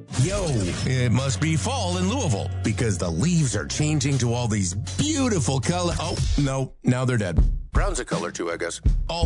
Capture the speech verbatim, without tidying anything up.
Yo, it must be fall in Louisville because the leaves are changing to all these beautiful colors. Oh, no, now they're dead. Brown's a color too, I guess. All